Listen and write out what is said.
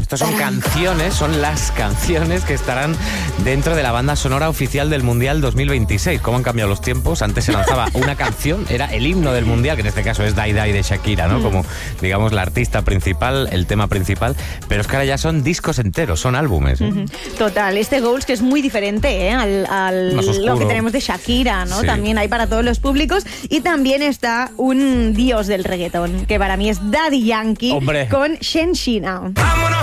Estos son canciones, son las canciones que estarán dentro de la banda sonora oficial del Mundial 2026. ¿Cómo han cambiado los tiempos? Antes se lanzaba una canción, era el himno del Mundial, que en este caso es Die Die de Shakira, ¿no? Como, digamos, la artista principal, el tema principal, pero es que ahora ya son discos enteros, son álbumes. Total, este Goals que es muy diferente al lo que tenemos de Shakira, ¿no? Sí. También hay para todos los públicos. Y también está un dios del reggaetón, que para mí es Daddy Yankee. ¡Hombre! Con Shenshina. Vámonos